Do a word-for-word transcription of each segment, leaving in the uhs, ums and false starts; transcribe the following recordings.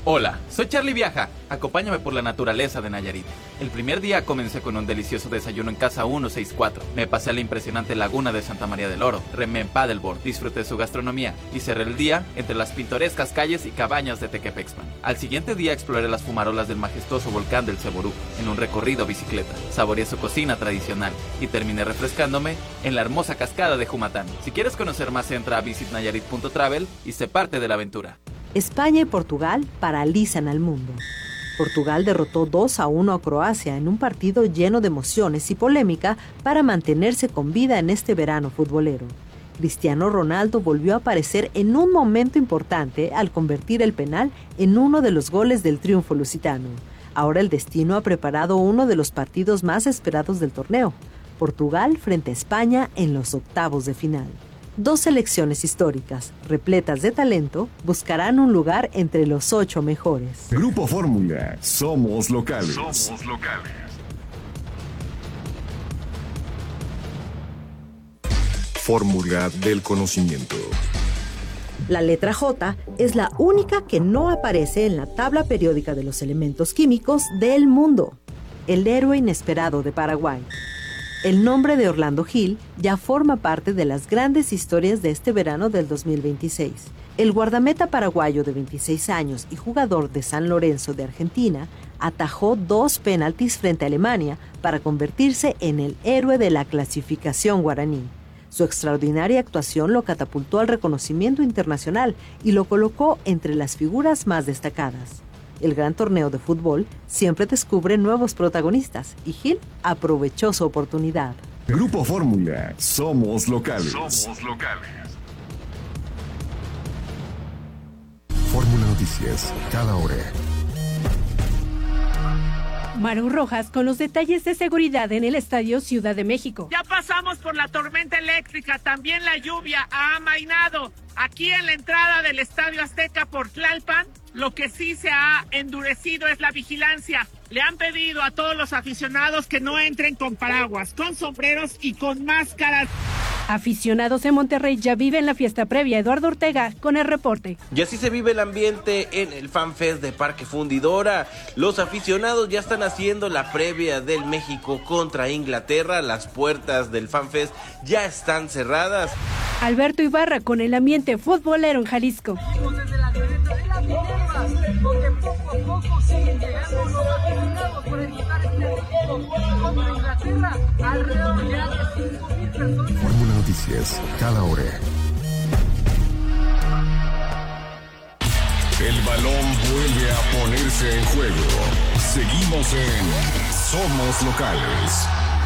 Hola, soy Charlie Viaja. Acompáñame por la naturaleza de Nayarit. El primer día comencé con un delicioso desayuno en Casa ciento sesenta y cuatro. Me pasé a la impresionante laguna de Santa María del Oro, remé en paddleboard, disfruté su gastronomía y cerré el día entre las pintorescas calles y cabañas de Tequepexpan. Al siguiente día exploré las fumarolas del majestuoso volcán del Ceború en un recorrido bicicleta. Saboreé su cocina tradicional y terminé refrescándome en la hermosa cascada de Jumatán. Si quieres conocer más, entra a visit nayarit punto travel y sé parte de la aventura. España y Portugal paralizan al mundo. Portugal derrotó dos a uno a Croacia en un partido lleno de emociones y polémica para mantenerse con vida en este verano futbolero. Cristiano Ronaldo volvió a aparecer en un momento importante al convertir el penal en uno de los goles del triunfo lusitano. Ahora el destino ha preparado uno de los partidos más esperados del torneo: Portugal frente a España en los octavos de final. Dos selecciones históricas, repletas de talento, buscarán un lugar entre los ocho mejores. Grupo Fórmula, somos locales. Somos locales. Fórmula del conocimiento. La letra J es la única que no aparece en la tabla periódica de los elementos químicos del mundo. El héroe inesperado de Paraguay. El nombre de Orlando Gil ya forma parte de las grandes historias de este verano del dos mil veintiséis. El guardameta paraguayo de veintiséis años y jugador de San Lorenzo de Argentina atajó dos penaltis frente a Alemania para convertirse en el héroe de la clasificación guaraní. Su extraordinaria actuación lo catapultó al reconocimiento internacional y lo colocó entre las figuras más destacadas. El gran torneo de fútbol siempre descubre nuevos protagonistas y Gil aprovechó su oportunidad. Grupo Fórmula, somos locales. Somos locales. Fórmula Noticias, cada hora. Maru Rojas con los detalles de seguridad en el Estadio Ciudad de México. Ya pasamos por la tormenta eléctrica, también la lluvia ha amainado. Aquí en la entrada del Estadio Azteca por Tlalpan, lo que sí se ha endurecido es la vigilancia. Le han pedido a todos los aficionados que no entren con paraguas, con sombreros y con máscaras. Aficionados en Monterrey ya viven la fiesta previa. Eduardo Ortega con el reporte. Y así se vive el ambiente en el FanFest de Parque Fundidora. Los aficionados ya están haciendo la previa del México contra Inglaterra. Las puertas del FanFest ya están cerradas. Alberto Ibarra con el ambiente futbolero en Jalisco. Desde la glorieta de las Minervas, donde poco a poco siguen llegando los aficionados por disfrutar este México contra Inglaterra, alrededor ya de cinco mil personas. Fórmula Noticias, cada hora. El balón vuelve a ponerse en juego. Seguimos en Somos Locales.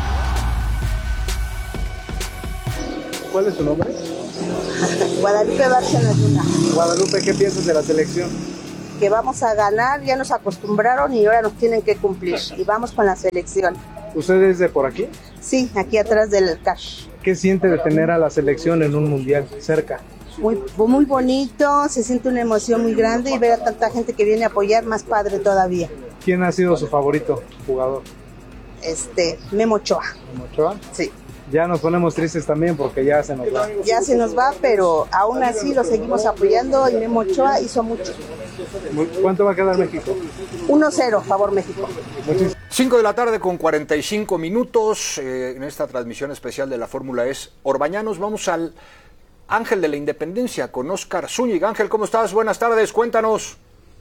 ¿Cuál es su nombre? Guadalupe Bárcena Luna. Guadalupe, ¿qué piensas de la selección? Que vamos a ganar, ya nos acostumbraron y ahora nos tienen que cumplir. Y vamos con la selección. ¿Usted es de por aquí? Sí, aquí atrás del Cash. ¿Qué siente de tener a la selección en un mundial cerca? Muy, muy bonito, se siente una emoción muy grande y ver a tanta gente que viene a apoyar, más padre todavía. ¿Quién ha sido su favorito jugador? Este, Memo Ochoa. ¿Memo Ochoa? Sí. Ya nos ponemos tristes también porque ya se nos va. Ya se nos va, pero aún así lo seguimos apoyando y Memo Ochoa hizo mucho. ¿Cuánto va a quedar México? uno cero, favor México. cinco de la tarde con cuarenta y cinco minutos eh, en esta transmisión especial de la Fórmula es Orbañanos. Vamos al Ángel de la Independencia con Óscar Zúñiga. Ángel, ¿cómo estás? Buenas tardes, cuéntanos.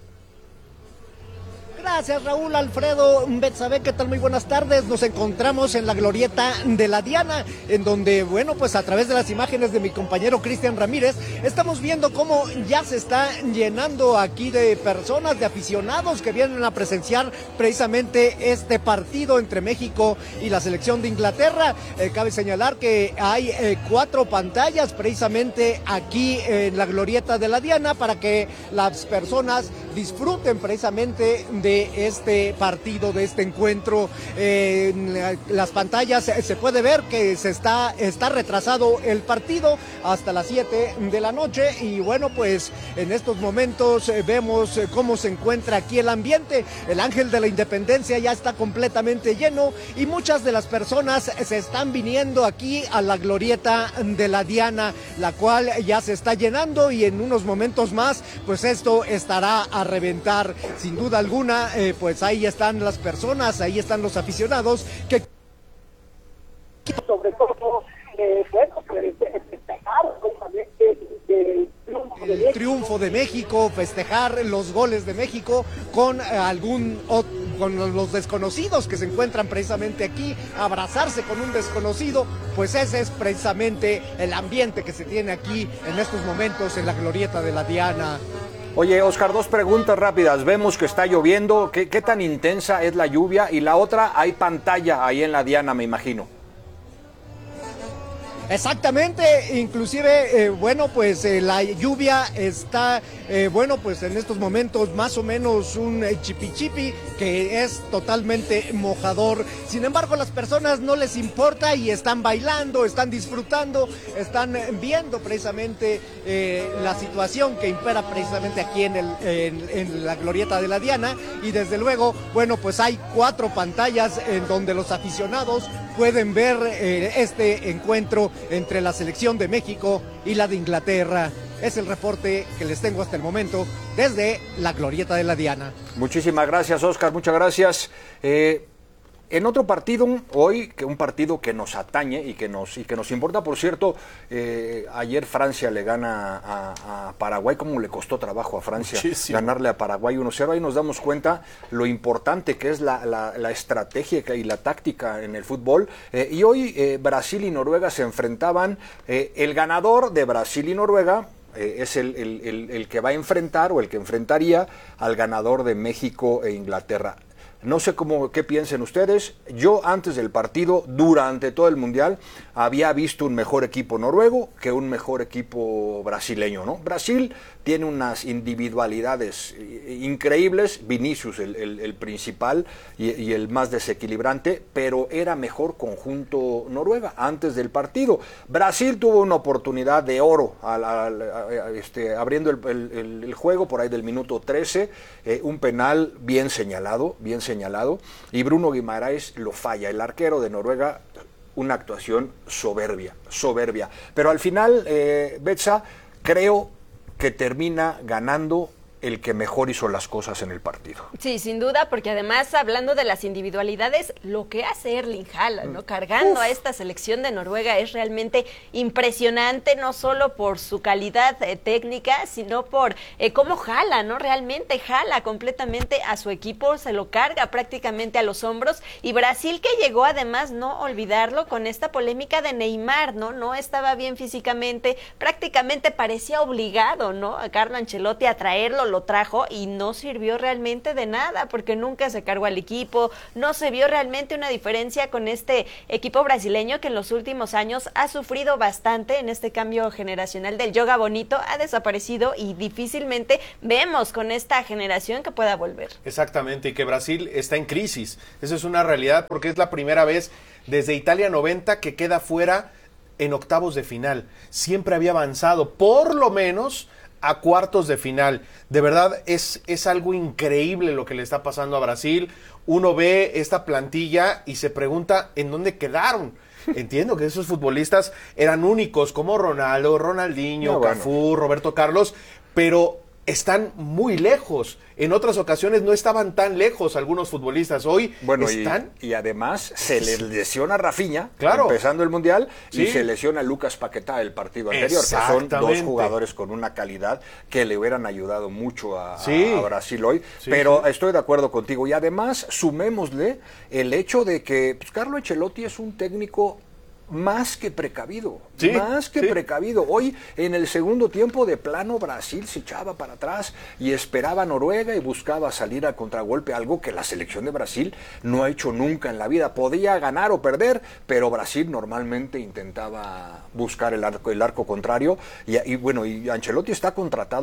Gracias, Raúl, Alfredo, Betsabe, ¿qué tal? Muy buenas tardes. Nos encontramos en la glorieta de la Diana, en donde, bueno, pues a través de las imágenes de mi compañero Cristian Ramírez, estamos viendo cómo ya se está llenando aquí de personas, de aficionados que vienen a presenciar precisamente este partido entre México y la selección de Inglaterra. Eh, cabe señalar que hay eh, cuatro pantallas precisamente aquí en la glorieta de la Diana para que las personas disfruten precisamente de de este partido, de este encuentro. Eh, en las pantallas se puede ver que se está, está retrasado el partido hasta las siete de la noche y bueno, pues en estos momentos eh, vemos eh, cómo se encuentra aquí el ambiente. El Ángel de la Independencia ya está completamente lleno y muchas de las personas se están viniendo aquí a la glorieta de la Diana, la cual ya se está llenando y en unos momentos más pues esto estará a reventar sin duda alguna. Eh, pues ahí están las personas, ahí están los aficionados que sobre todo eh, bueno, pues, festejar justamente el triunfo de el triunfo de México, festejar los goles de México con algún con los desconocidos que se encuentran precisamente aquí, abrazarse con un desconocido, pues ese es precisamente el ambiente que se tiene aquí en estos momentos en la glorieta de la Diana. Oye, Oscar, dos preguntas rápidas. Vemos que está lloviendo. ¿Qué, qué tan intensa es la lluvia? Y la otra, hay pantalla ahí en la Diana, me imagino. Exactamente, inclusive, eh, bueno, pues eh, la lluvia está, eh, bueno, pues en estos momentos más o menos un eh, chipi chipi que es totalmente mojador. Sin embargo, a las personas no les importa y están bailando, están disfrutando, están viendo precisamente eh, la situación que impera precisamente aquí en, el, en, en la glorieta de la Diana. Y desde luego, bueno, pues hay cuatro pantallas en donde los aficionados pueden ver eh, este encuentro entre la selección de México y la de Inglaterra. Es el reporte que les tengo hasta el momento desde la glorieta de la Diana. Muchísimas gracias, Oscar, muchas gracias. Eh, en otro partido, hoy, que un partido que nos atañe y que nos, y que nos importa, por cierto, eh, ayer Francia le gana a, a Paraguay, como le costó trabajo a Francia Muchísimo. ganarle a Paraguay uno cero, ahí nos damos cuenta lo importante que es la, la, la estrategia y la táctica en el fútbol, eh, y hoy eh, Brasil y Noruega se enfrentaban, eh, el ganador de Brasil y Noruega eh, es el, el, el, el que va a enfrentar o el que enfrentaría al ganador de México e Inglaterra. No sé cómo, qué piensen ustedes. Yo antes del partido, durante todo el Mundial, había visto un mejor equipo noruego que un mejor equipo brasileño, ¿no? Brasil tiene unas individualidades increíbles, Vinicius el, el, el principal y, y el más desequilibrante, pero era mejor conjunto Noruega antes del partido. Brasil tuvo una oportunidad de oro al, al, a, este, abriendo el, el, el juego por ahí del minuto trece, eh, un penal bien señalado, bien señalado, y Bruno Guimaraes lo falla, el arquero de Noruega, una actuación soberbia, soberbia. Pero al final, eh, Betsa, creo que termina ganando el que mejor hizo las cosas en el partido. Sí, sin duda, porque además, hablando de las individualidades, lo que hace Erling Haaland, ¿no? Cargando Uf. a esta selección de Noruega es realmente impresionante, no solo por su calidad eh, técnica, sino por eh, cómo jala, ¿no? Realmente jala completamente a su equipo, se lo carga prácticamente a los hombros, y Brasil, que llegó además, no olvidarlo, con esta polémica de Neymar, ¿no? No estaba bien físicamente, prácticamente parecía obligado, ¿no? A Carlo Ancelotti a traerlo, lo trajo y no sirvió realmente de nada porque nunca se cargó al equipo, no se vio realmente una diferencia con este equipo brasileño que en los últimos años ha sufrido bastante en este cambio generacional del yoga bonito, ha desaparecido y difícilmente vemos con esta generación que pueda volver. Exactamente, y que Brasil está en crisis, eso es una realidad porque es la primera vez desde Italia noventa que queda fuera en octavos de final, siempre había avanzado por lo menos a cuartos de final. De verdad es, es algo increíble lo que le está pasando a Brasil. Uno ve esta plantilla y se pregunta en dónde quedaron. Entiendo que esos futbolistas eran únicos como Ronaldo, Ronaldinho, no, Cafú, bueno. Roberto Carlos, pero están muy lejos. En otras ocasiones no estaban tan lejos algunos futbolistas. Hoy bueno, están... Y, y además se les lesiona a Rafinha, claro. empezando el Mundial, sí. y se lesiona a Lucas Paquetá el partido anterior, que son dos jugadores con una calidad que le hubieran ayudado mucho a, sí. a Brasil hoy. Sí, Pero sí. estoy de acuerdo contigo. Y además sumémosle el hecho de que pues, Carlo Ancelotti es un técnico más que precavido, sí, más que sí. precavido. Hoy en el segundo tiempo de plano Brasil se echaba para atrás y esperaba a Noruega y buscaba salir a contragolpe, algo que la selección de Brasil no ha hecho nunca en la vida. Podía ganar o perder, pero Brasil normalmente intentaba buscar el arco, el arco contrario y, y bueno, y Ancelotti está contratado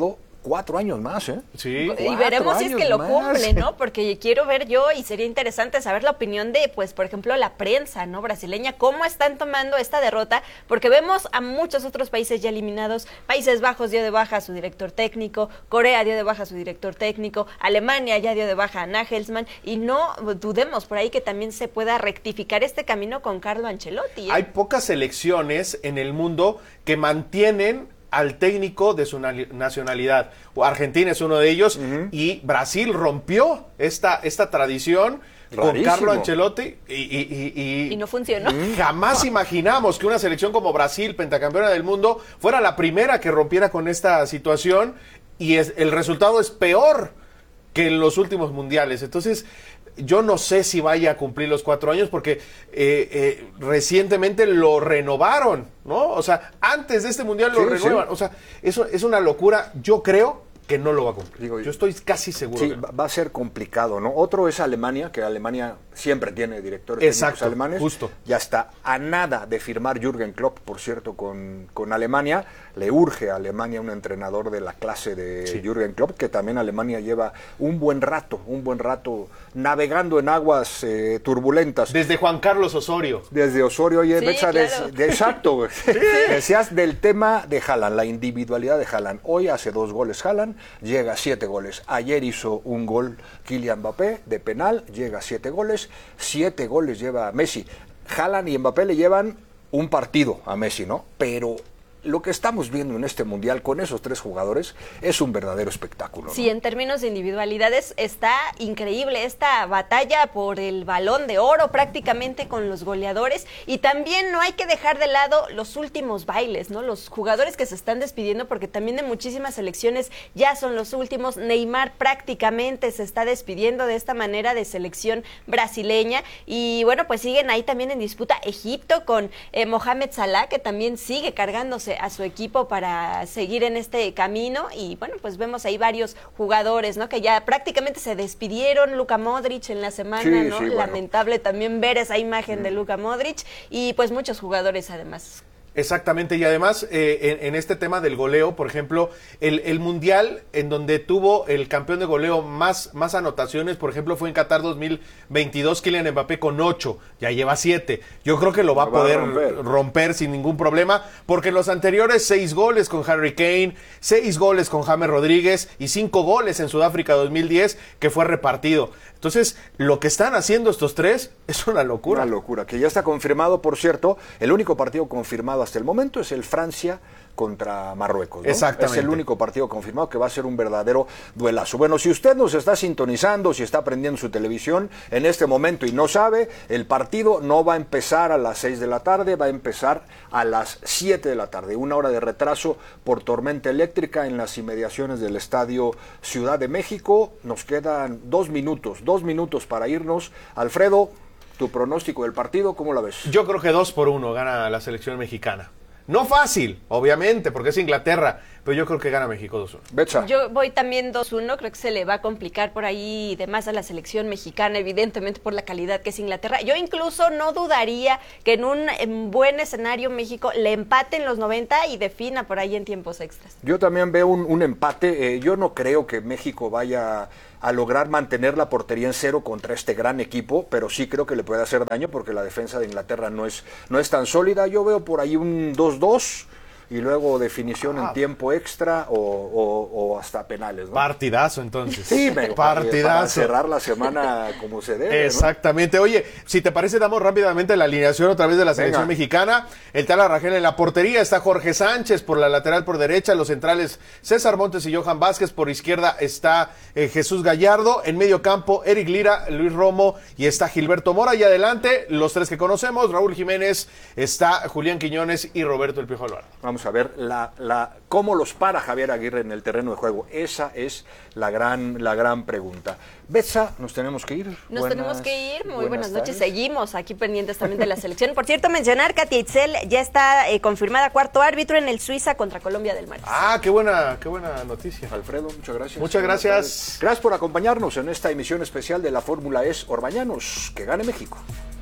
cuatro años más, ¿eh? Sí. Y veremos si es que lo más. cumple, ¿no? Porque quiero ver yo, y sería interesante saber la opinión de, pues, por ejemplo, la prensa, ¿no? Brasileña, cómo están tomando esta derrota, porque vemos a muchos otros países ya eliminados. Países Bajos dio de baja a su director técnico, Corea dio de baja a su director técnico, Alemania ya dio de baja a Nagelsmann, y no dudemos por ahí que también se pueda rectificar este camino con Carlo Ancelotti, ¿eh? Hay pocas selecciones en el mundo que mantienen al técnico de su nacionalidad. Argentina es uno de ellos, uh-huh. y Brasil rompió esta, esta tradición Rarísimo. con Carlo Ancelotti y, y, y, y, y no funcionó. Jamás imaginamos que una selección como Brasil, pentacampeona del mundo, fuera la primera que rompiera con esta situación, y es, el resultado es peor que en los últimos mundiales. Entonces, yo no sé si vaya a cumplir los cuatro años porque eh, eh, recientemente lo renovaron, ¿no? O sea, antes de este mundial lo sí, renuevan. Sí. O sea, eso es una locura. Yo creo que no lo va a cumplir. Digo, yo estoy casi seguro. Sí, que no. va a ser complicado, ¿no? Otro es Alemania, que Alemania siempre tiene directores Exacto, técnicos alemanes. Justo. Ya está a nada de firmar Jürgen Klopp, por cierto, con, con Alemania. Le urge a Alemania un entrenador de la clase de sí. Jürgen Klopp, que también Alemania lleva un buen rato, un buen rato navegando en aguas eh, turbulentas. Desde Juan Carlos Osorio. Desde Osorio, oye, sí, Becha, claro. de, de, exacto. Sí. Decías del tema de Haaland, la individualidad de Haaland. Hoy hace dos goles Haaland, llega a siete goles. Ayer hizo un gol Kylian Mbappé de penal, llega a siete goles. Siete goles lleva Messi. Haaland y Mbappé le llevan un partido a Messi, ¿no? Pero lo que estamos viendo en este mundial con esos tres jugadores es un verdadero espectáculo, ¿no? Sí, en términos de individualidades está increíble esta batalla por el Balón de Oro prácticamente con los goleadores, y también no hay que dejar de lado los últimos bailes, ¿no? Los jugadores que se están despidiendo, porque también de muchísimas selecciones ya son los últimos. Neymar prácticamente se está despidiendo de esta manera de selección brasileña, y bueno, pues siguen ahí también en disputa Egipto con eh, Mohamed Salah, que también sigue cargándose a su equipo para seguir en este camino, y bueno, pues vemos ahí varios jugadores, ¿no? Que ya prácticamente se despidieron. Luka Modric en la semana, sí, ¿no? Sí, Lamentable bueno. también ver esa imagen mm. de Luka Modric, y pues muchos jugadores además. Exactamente, y además eh, en, en este tema del goleo, por ejemplo, el, el mundial en donde tuvo el campeón de goleo más, más anotaciones, por ejemplo, fue en Qatar dos mil veintidós, Kylian Mbappé con ocho, ya lleva siete. Yo creo que lo va, lo va a poder a romper. romper sin ningún problema, porque los anteriores seis goles con Harry Kane, seis goles con James Rodríguez y cinco goles en Sudáfrica dos mil diez, que fue repartido. Entonces, lo que están haciendo estos tres es una locura. Una locura, que ya está confirmado, por cierto. El único partido confirmado hasta el momento es el Francia contra Marruecos, ¿no? Exactamente. Es el único partido confirmado, que va a ser un verdadero duelazo. Bueno, si usted nos está sintonizando, si está prendiendo su televisión en este momento y no sabe, el partido no va a empezar a las seis de la tarde, va a empezar a las siete de la tarde, una hora de retraso por tormenta eléctrica en las inmediaciones del Estadio Ciudad de México. Nos quedan dos minutos, dos minutos para irnos. Alfredo, tu pronóstico del partido, ¿cómo la ves? Yo creo que dos por uno gana la selección mexicana. No fácil, obviamente, porque es Inglaterra, pero yo creo que gana México dos uno. Betsa. Yo voy también dos uno, creo que se le va a complicar por ahí de más a la selección mexicana, evidentemente por la calidad que es Inglaterra. Yo incluso no dudaría que en un en buen escenario México le empate en los noventa y defina por ahí en tiempos extras. Yo también veo un, un empate. Eh, yo no creo que México vaya a lograr mantener la portería en cero contra este gran equipo, pero sí creo que le puede hacer daño porque la defensa de Inglaterra no es, no es tan sólida. Yo veo por ahí un dos dos y luego definición ah. en tiempo extra o, o, o hasta penales, ¿no? Partidazo, entonces. Sí, pero partidazo. Para cerrar la semana como se debe, exactamente, ¿no? Oye, si te parece, damos rápidamente la alineación otra vez de la selección Venga. mexicana. El Tala Rangel en la portería, está Jorge Sánchez por la lateral por derecha, los centrales César Montes y Johan Vázquez, por izquierda está eh, Jesús Gallardo, en medio campo Eric Lira, Luis Romo y está Gilberto Mora, y adelante los tres que conocemos, Raúl Jiménez, está Julián Quiñones y Roberto El Piojo Alvarado. Vamos a ver la, la, cómo los para Javier Aguirre en el terreno de juego. Esa es la gran, la gran pregunta. Betsa, nos tenemos que ir. Nos buenas, tenemos que ir. Muy buenas, buenas noches. Tardes. Seguimos aquí pendientes también de la selección. Por cierto, mencionar, Katia Itzel ya está eh, confirmada cuarto árbitro en el Suiza contra Colombia del Mares. Ah, qué buena, qué buena noticia. Alfredo, muchas gracias. Muchas gracias. Gracias por acompañarnos en esta emisión especial de la Fórmula E S Orbañanos. Que gane México.